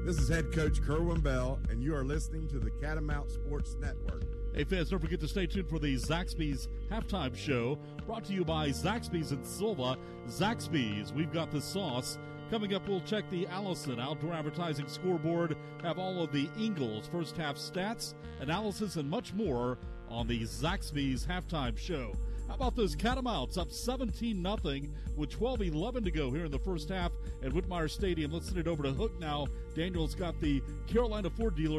This is head coach Kerwin Bell, and you are listening to the Catamount Sports Network. Hey, fans, don't forget to stay tuned for the Zaxby's halftime show, brought to you by Zaxby's in Silva. Zaxby's, we've got the sauce. Coming up, we'll check the Allison Outdoor Advertising scoreboard, have all of the Ingles first half stats, analysis, and much more on the Zaxby's halftime show. How about those Catamounts up 17-0 with 12:11 to go here in the first half at Whitmire Stadium? Let's send it over to Hook now. Daniel's got the Carolina Ford dealer